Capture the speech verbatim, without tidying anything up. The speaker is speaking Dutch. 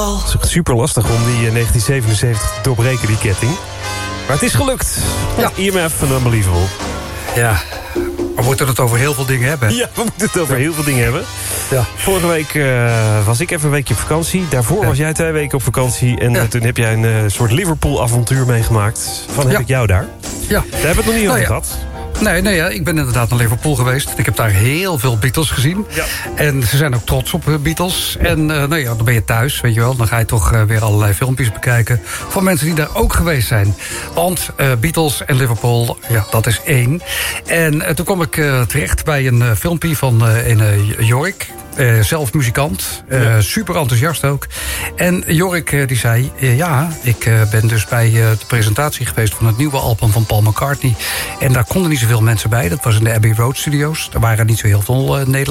Het is echt super lastig om die uh, negentien zevenenzeventig te doorbreken, die ketting. Maar het is gelukt. Ja. I M F en Unbelievable. Ja, we moeten het over heel veel dingen hebben. Ja, we moeten het over heel veel dingen hebben. Ja. Vorige week uh, was ik even een weekje op vakantie. Daarvoor ja. was jij twee weken op vakantie. En ja. uh, toen heb jij een uh, soort Liverpool-avontuur meegemaakt. Van heb ja. ik jou daar. Ja. Daar hebben we het nog niet nou over ja. gehad. Nee, nee ja, ik ben inderdaad naar Liverpool geweest. Ik heb daar heel veel Beatles gezien. Ja. En ze zijn ook trots op Beatles. En uh, nou ja, dan ben je thuis, weet je wel. Dan ga je toch uh, weer allerlei filmpjes bekijken van mensen die daar ook geweest zijn. Want uh, Beatles en Liverpool, ja, dat is één. En uh, toen kwam ik uh, terecht bij een uh, filmpje van uh, een uh, Jorik. Uh, zelf muzikant, uh, ja. super enthousiast ook. En Jorik uh, die zei, uh, ja, ik uh, ben dus bij uh, de presentatie geweest van het nieuwe album van Paul McCartney. En daar konden niet zoveel mensen bij, dat was in de Abbey Road Studios. Er waren niet zo heel veel uh, Nederlanders.